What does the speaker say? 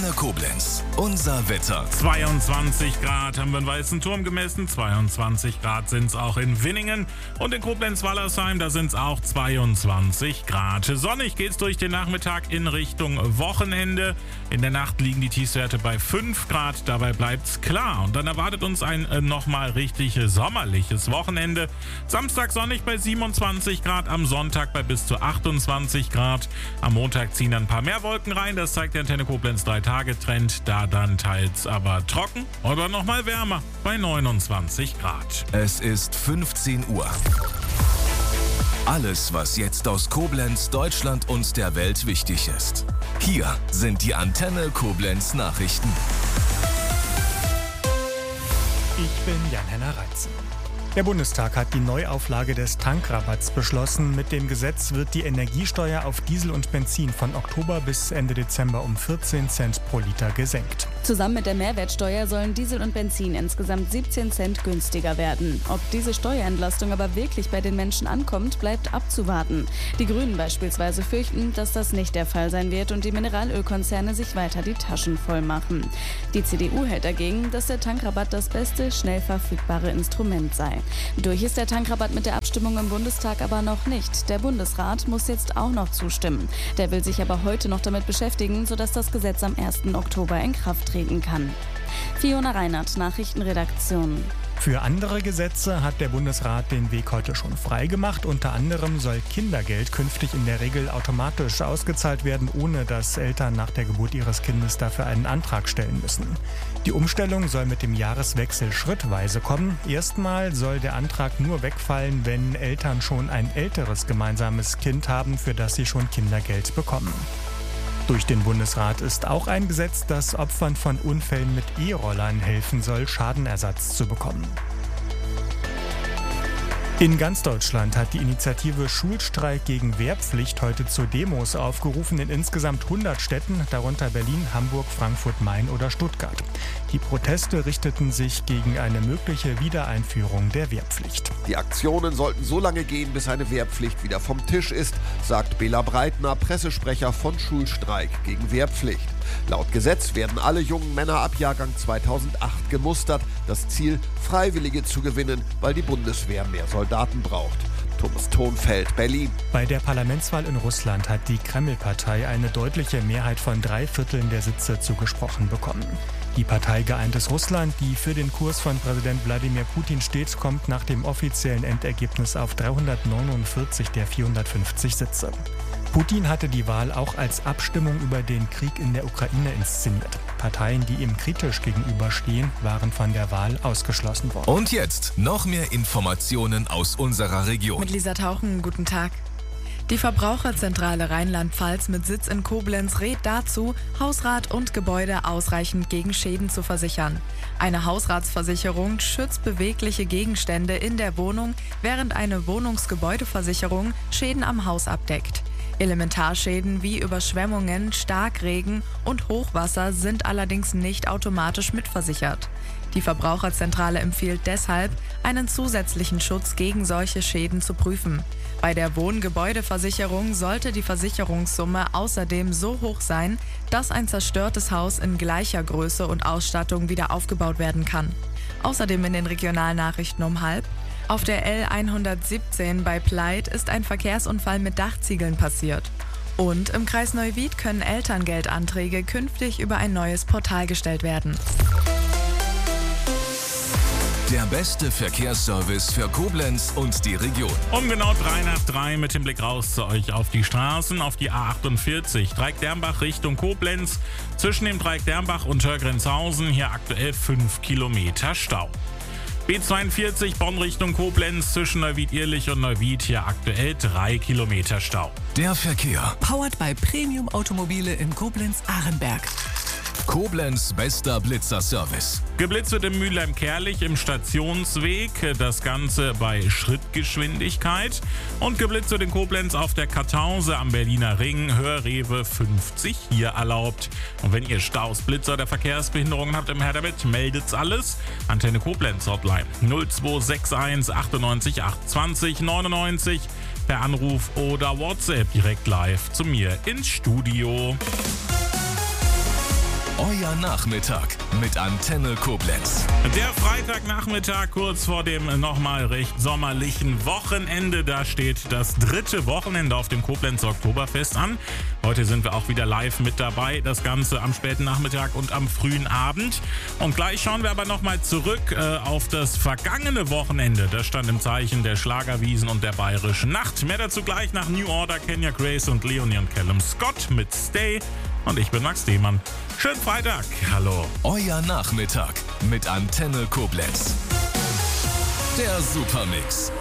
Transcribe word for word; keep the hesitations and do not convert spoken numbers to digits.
Antenne Koblenz. Unser Wetter. zweiundzwanzig Grad haben wir in Weißenturm gemessen, zweiundzwanzig Grad sind es auch in Winningen und in Koblenz-Wallersheim, da sind es auch zweiundzwanzig Grad. Sonnig geht's durch den Nachmittag in Richtung Wochenende. In der Nacht liegen die Tiefstwerte bei fünf Grad, dabei bleibt's klar. Und dann erwartet uns ein äh, nochmal richtig sommerliches Wochenende. Samstag sonnig bei siebenundzwanzig Grad, am Sonntag bei bis zu achtundzwanzig Grad. Am Montag ziehen dann ein paar mehr Wolken rein, das zeigt der Antenne Koblenz drei Tage Trend, da dann teils aber trocken oder nochmal wärmer bei neunundzwanzig Grad. Es ist fünfzehn Uhr. Alles, was jetzt aus Koblenz, Deutschland und der Welt wichtig ist. Hier sind die Antenne Koblenz Nachrichten. Ich bin Jan-Henner Reitz. Der Bundestag hat die Neuauflage des Tankrabatts beschlossen. Mit dem Gesetz wird die Energiesteuer auf Diesel und Benzin von Oktober bis Ende Dezember um vierzehn Cent pro Liter gesenkt. Zusammen mit der Mehrwertsteuer sollen Diesel und Benzin insgesamt siebzehn Cent günstiger werden. Ob diese Steuerentlastung aber wirklich bei den Menschen ankommt, bleibt abzuwarten. Die Grünen beispielsweise fürchten, dass das nicht der Fall sein wird und die Mineralölkonzerne sich weiter die Taschen voll machen. Die C D U hält dagegen, dass der Tankrabatt das beste, schnell verfügbare Instrument sei. Durch ist der Tankrabatt mit der Abstimmung im Bundestag aber noch nicht. Der Bundesrat muss jetzt auch noch zustimmen. Der will sich aber heute noch damit beschäftigen, sodass das Gesetz am ersten Oktober in Kraft treten kann. Fiona Reinhardt, Nachrichtenredaktion. Für andere Gesetze hat der Bundesrat den Weg heute schon freigemacht. Unter anderem soll Kindergeld künftig in der Regel automatisch ausgezahlt werden, ohne dass Eltern nach der Geburt ihres Kindes dafür einen Antrag stellen müssen. Die Umstellung soll mit dem Jahreswechsel schrittweise kommen. Erstmal soll der Antrag nur wegfallen, wenn Eltern schon ein älteres gemeinsames Kind haben, für das sie schon Kindergeld bekommen. Durch den Bundesrat ist auch ein Gesetz, das Opfern von Unfällen mit E-Rollern helfen soll, Schadenersatz zu bekommen. In ganz Deutschland hat die Initiative Schulstreik gegen Wehrpflicht heute zu Demos aufgerufen in insgesamt hundert Städten, darunter Berlin, Hamburg, Frankfurt, Main oder Stuttgart. Die Proteste richteten sich gegen eine mögliche Wiedereinführung der Wehrpflicht. Die Aktionen sollten so lange gehen, bis eine Wehrpflicht wieder vom Tisch ist, sagt Bela Breitner, Pressesprecher von Schulstreik gegen Wehrpflicht. Laut Gesetz werden alle jungen Männer ab Jahrgang zweitausendacht gemustert. Das Ziel, Freiwillige zu gewinnen, weil die Bundeswehr mehr Soldaten braucht. Thomas Thonfeld, Berlin. Bei der Parlamentswahl in Russland hat die Kreml-Partei eine deutliche Mehrheit von drei Vierteln der Sitze zugesprochen bekommen. Die Partei Geeintes Russland, die für den Kurs von Präsident Wladimir Putin steht, kommt nach dem offiziellen Endergebnis auf dreihundertneunundvierzig der vierhundertfünfzig Sitze. Putin hatte die Wahl auch als Abstimmung über den Krieg in der Ukraine inszeniert. Parteien, die ihm kritisch gegenüberstehen, waren von der Wahl ausgeschlossen worden. Und jetzt noch mehr Informationen aus unserer Region. Mit Lisa Tauchen, guten Tag. Die Verbraucherzentrale Rheinland-Pfalz mit Sitz in Koblenz rät dazu, Hausrat und Gebäude ausreichend gegen Schäden zu versichern. Eine Hausratsversicherung schützt bewegliche Gegenstände in der Wohnung, während eine Wohnungsgebäudeversicherung Schäden am Haus abdeckt. Elementarschäden wie Überschwemmungen, Starkregen und Hochwasser sind allerdings nicht automatisch mitversichert. Die Verbraucherzentrale empfiehlt deshalb, einen zusätzlichen Schutz gegen solche Schäden zu prüfen. Bei der Wohngebäudeversicherung sollte die Versicherungssumme außerdem so hoch sein, dass ein zerstörtes Haus in gleicher Größe und Ausstattung wieder aufgebaut werden kann. Außerdem in den Regionalnachrichten um halb: Auf der L hundertsiebzehn bei Pleit ist ein Verkehrsunfall mit Dachziegeln passiert. Und im Kreis Neuwied können Elterngeldanträge künftig über ein neues Portal gestellt werden. Der beste Verkehrsservice für Koblenz und die Region. Um genau drei nach drei mit dem Blick raus zu euch auf die Straßen, auf die A achtundvierzig, Dreieck-Dermbach Richtung Koblenz. Zwischen dem Dreieck-Dermbach und Hörgrenzhausen hier aktuell fünf Kilometer Stau. B zweiundvierzig Bonn Richtung Koblenz zwischen Neuwied-Irlich und Neuwied hier aktuell drei Kilometer Stau. Der Verkehr. Powered by Premium Automobile in Koblenz-Ahrenberg. Koblenz bester Blitzerservice. Geblitzt wird im Mülheim-Kerlich im Stationsweg, das Ganze bei Schrittgeschwindigkeit. Und geblitzt wird in Koblenz auf der Kartause am Berliner Ring, Hörrewe fünfzig hier erlaubt. Und wenn ihr Staus, Blitzer oder Verkehrsbehinderungen habt im Herderbitt, meldet's alles. Antenne Koblenz Hotline null zwei sechs eins achtundneunzig acht zwanzig neunundneunzig per Anruf oder WhatsApp direkt live zu mir ins Studio. Euer Nachmittag mit Antenne Koblenz. Der Freitagnachmittag kurz vor dem nochmal recht sommerlichen Wochenende. Da steht das dritte Wochenende auf dem Koblenzer Oktoberfest an. Heute sind wir auch wieder live mit dabei. Das Ganze am späten Nachmittag und am frühen Abend. Und gleich schauen wir aber nochmal zurück äh, auf das vergangene Wochenende. Das stand im Zeichen der Schlagerwiesen und der Bayerischen Nacht. Mehr dazu gleich nach New Order, Kenya Grace und Leonie und Callum Scott mit Stay. Und ich bin Max Demann. Schönen Freitag. Hallo. Euer Nachmittag mit Antenne Koblenz. Der Supermix.